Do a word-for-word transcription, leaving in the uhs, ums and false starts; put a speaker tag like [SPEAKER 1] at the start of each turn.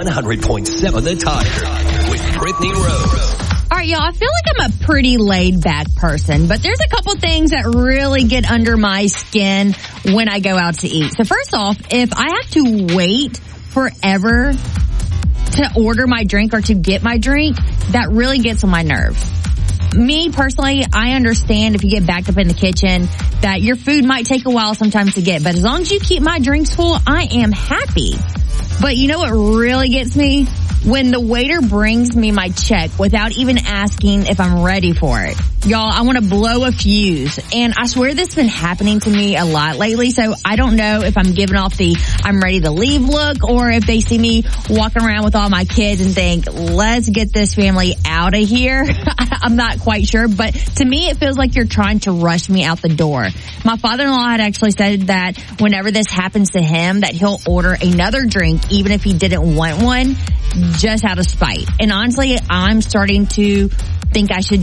[SPEAKER 1] one hundred point seven The Tiger with Brittany Rose.
[SPEAKER 2] All right, y'all, I feel like I'm a pretty laid-back person, but there's a couple things that really get under my skin when I go out to eat. So first off, if I have to wait forever to order my drink or to get my drink, that really gets on my nerves. Me, personally, I understand if you get backed up in the kitchen that your food might take a while sometimes to get, but as long as you keep my drinks full, I am happy. But you know what really gets me? When the waiter brings me my check without even asking if I'm ready for it. Y'all, I want to blow a fuse. And I swear this has been happening to me a lot lately, so I don't know if I'm giving off the I'm ready to leave look or if they see me walking around with all my kids and think, let's get this family out of here. I'm not quite sure, but to me it feels like you're trying to rush me out the door. My father-in-law had actually said that whenever this happens to him, that he'll order another drink even if he didn't want one, just out of spite. And honestly, I'm starting to think I should